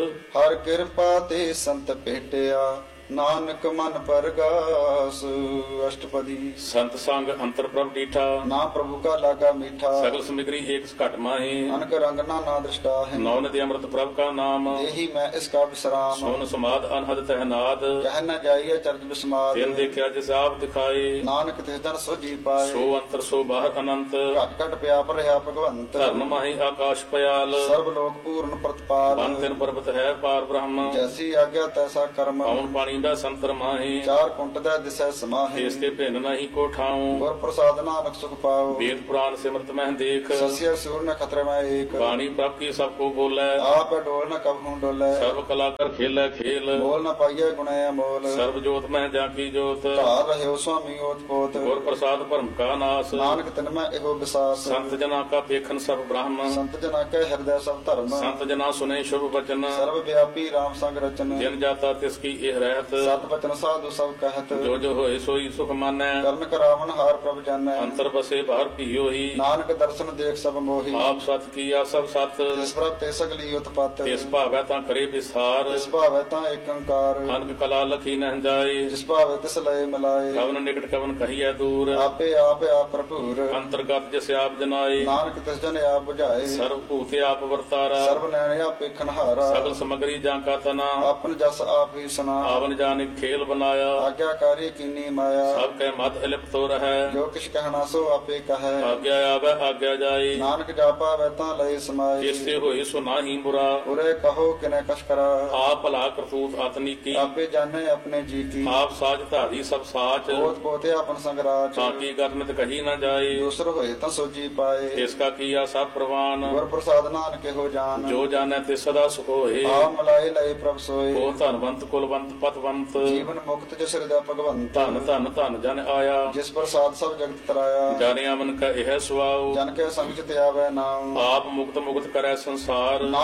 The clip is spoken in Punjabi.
ਹਰ ਕਿਰਪਾ ਤੇ ਸੰਤ ਭੇਟਿਆ, ਨਾਨਕ ਮਨ ਪਰਗਾਸ। ਅਸ਼ਟਪਦੀ। ਸੰਤ ਸੰਗ ਅੰਤਰ ਪ੍ਰਭ ਡੀਠਾ, ਨਾ ਪ੍ਰਭੂ ਕਾ ਲਾਗਾ ਮੀਠਾ। ਸਗਲ ਸਮਿਗਰੀ ਏਕ ਘਟ ਮਾਹੀ, ਅਨਕ ਰੰਗ ਨਾ ਦ੍ਰਿਸ਼ਟਾ ਹੈ। ਨੌ ਨਦੀ ਅੰਮ੍ਰਿਤ ਪ੍ਰਭ ਕਾ ਨਾਮ, ਇਹੀ ਮੈਂ ਇਸ ਕਾ ਵਿਸਰਾਮ। ਸੋਨ ਸਮਾਦ ਅਨਹਦ ਤਹਿਨਾਦ, ਕਹਿ ਨ ਜਾਈਏ ਚਰਜ ਬਿਸਮਾਦ। ਤਿਨ ਦੇਖਿਆ ਜਿਸ ਆਪ ਦਿਖਾਏ, ਨਾਨਕ ਤਿਸ ਦਿਨ ਸੋਜੀ ਪਾਏ। ਸੋ ਅੰਤਰ ਸੋ ਬਾਹਰ ਅਨੰਤ, ਘਟ ਘਟ ਪਿਆ ਪਰ ਰਿਹਾ ਭਗਵੰਤ। ਧਰਨ ਮਾਹੀ ਆਕਾਸ਼ ਪਯਾਲ, ਸਰਬ ਲੋਕ ਪੂਰਨ ਪ੍ਰਤਪਾਲ। ਬਨ ਤਿਨ ਪਰਬਤ ਹੈ ਪਾਰ ਬ੍ਰਹਮ, ਜੈਸੀ ਆਗਿਆ ਤੈਸਾ ਕਰਮ। ਪਉਣ ਪਾਣੀ ਦਾ ਸੰਤਰ ਮਾਹੀ, ਚਾਰ ਕੁੰਟ ਦਾ ਦਿਸੈ ਸਮਾਹੀ। ਇਸ ਤੇ ਭਿੰਨ ਨਹੀਂ ਕੋ ਠਾਉ, ਗੁਰ ਪ੍ਰਸਾਦ ਨਾਨਕ ਸੁਖ ਪਾਓ। ਵੇਦ ਪੁਰਾਨ ਸਿਮਰਤ ਮਹਿ ਦੇਖ, ਸਸਿਆ ਸੂਰ ਨ ਖਤਰੇ ਮੈਂ ਏਕ। ਬਾਣੀ ਪ੍ਰਭ ਕੀ ਸਭ ਕੋ ਬੋਲੇ, ਆਪ ਡੋਲ ਨ ਕਬਹੂ ਡੋਲੇ। ਸਰਬ ਕਲਾ ਕਰ ਖੇਲੇ ਖੇਲ, ਬੋਲ ਨ ਪਾਈਏ ਗੁਣੇ ਅਮੋਲ। ਸਰਬ ਜੋਤ ਮਹਿ ਜਾ ਕੀ ਜੋਤ, ਧਾਰ ਰਹਿਓ ਸੁਆਮੀ ਓਤ ਪੋਤ। ਗੁਰ ਪ੍ਰਸਾਦ ਭਰਮ ਕਾ ਨਾਸ, ਨਾਨਕ ਤਿਨ ਮੈਂ ਇਹੋ ਵਿਸਾਸ। ਸੰਤ ਜਨਾ ਕਾ ਪੇਖਨ ਸਭ ਬ੍ਰਹਮ, ਸੰਤ ਜਨਾ ਕੈ ਹਿਰਦੈ ਸਭ ਧਰਮ। ਸੰਤ ਜਨਾ ਸੁਨੇ ਸ਼ੁਭ ਬਚਨ, ਸਰਬ ਵਿਆਪੀ ਰਾਮ ਸੰਗ ਰਚਨ। ਜਿਨ ਜਾਤਾ ਤਿਸ ਕੀ ਇਹ ਰਹਿਤ, ਸਤ ਬਚਨ ਸਾਧੂ ਸਭ ਕਹਿਤ। ਜੋ ਜੋ ਹੋਏ ਸੋਈ ਸੁਖ ਮਾਨੈ, ਕਰਨ ਕਰਾਵਨ ਹਾਰ ਪ੍ਰਭ ਜਾਣੈ। ਅੰਤਰ ਬਸੇ ਬਾਹਰ ਭੀਓ ਹੀ, ਨਾਨਕ ਦਰਸ਼ਨ ਦੇਖ ਸਭ ਮੋਹੀ। ਆਪ ਸਤ ਕੀਆ ਸਭ ਸਤ, ਜਿਸ ਪ੍ਰਭ ਤੇ ਸਗਲੀ ਉਤਪਤ। ਤਿਸ ਭਾਵੈ ਤਾਂ ਕਰੇ ਵਿਸਾਰ, ਜਿਸ ਭਾਵੈ ਤਾਂ ਏਕ ਓੰਕਾਰ। ਅਨਕ ਕਲਾ ਲਖੀ ਨਹਿ ਜਾਏ, ਜਿਸ ਭਾਵੈ ਤਿਸ ਲਏ ਮਿਲਾਏ। ਕਵਨ ਨਿਕਟ ਕਵਨ ਕਹੀਐ ਦੂਰ, ਆਪੇ ਆਪ ਭਰਪੂਰ। ਅੰਤਰਗਤ ਜਿਸ ਆਪ ਜਨਾਏ, ਨਾਨਕ ਤਿਸ ਜਨ ਆਪ ਬੁਝਾਏ। ਸਰਬ ਭੂਤੇ ਆਪ ਵਰਤਾਰਾ, ਸਰਬ ਨੈਣ ਆਪੇ ਖਨਹਾਰਾ। ਸਗਲ ਸਮਗਰੀ ਜਾਂ ਕਾ ਤਨਾ, ਆਪਨ ਜਸ ਆਪ ਹੀ ਸੁਨਾ। ਆਵਨ ਜਾਨਿਕ ਖੇਲ ਬਨਾਇਆ, ਆਗਿਆਕਾਰੀ ਕੀਨੀ ਮਾਇਆ। ਸਭ ਕੈ ਮਦ ਇਲਿਪਤੋ ਰਹੈ, ਜੋ ਕਿਛ ਕਹਿਣਾ ਸੋ ਆਪੇ ਕਹੈ। ਆਗਿਆ ਆਵੈ ਆਗਿਆ ਜਾਏ, ਨਾਨਕ ਜਾਪਾ ਵੈ ਤਾਂ ਲਏ ਸਮਾਏ। ਜਿਸ ਤੇ ਹੋਏ ਸੋ ਨਾਹੀ ਬੁਰਾ, ਉਰੇ ਕਹੋ ਕਿਨੇ ਕਛ ਕਰਾ। ਆਪ ਭਲਾ ਕਰਤੂਤ ਆਤਨੀ ਕੀ, ਆਪੇ ਜਾਣੇ ਆਪਣੇ ਜੀ ਕੀ। ਆਪ ਸਾਜ ਧਾਰੀ ਸਭ ਸਾਚ, ਪੋਤ ਪੋਤੇ ਆਪਨ ਸੰਗਰਾਚ। ਤਾਂ ਕੀ ਕਰਨਿਤ ਕਹੀ ਨਾ ਜਾਏ, ਦੂਸਰ ਹੋਏ ਤਾਂ ਸੋਜੀ ਪਾਏ। ਤਿਸ ਕਾ ਕੀਆ ਸਭ ਪ੍ਰਵਾਨ, ਗੁਰ ਪ੍ਰਸਾਦ ਨਾਨਕ ਇਹੋ ਜਾਨ। ਜੋ ਜਾਣੈ ਤੇ ਸਦਾ ਸੁਖ ਹੋਏ, ਆ ਮਲਾਏ ਲਏ ਪ੍ਰਭ ਸੋਏ। ਉਹ ਧਨਵੰਤ ਕੁਲਵੰਤ ਪਤਵੰਤ, ਜੀਵਨ ਮੁਕਤ ਜਿਸ ਹਿਰਦੈ ਭਗਵੰਤ। ਧਨ ਧਨ ਧਨ ਜਨ ਆਇਆ, ਜਿਸ ਪ੍ਰਸਾਦ ਸਭ ਜਗਤ ਤਰਾਇਆ। ਜਾਣਿਆ ਮਨ ਕਾ ਇਹ ਸੁਆਉ, ਜਨ ਕੇ ਸੰਗ ਚ ਤੇ ਆਵੈ ਨਾਮ। ਆਪ ਮੁਕਤ ਮੁਕਤ ਕਰੈ ਸੰਸਾਰ।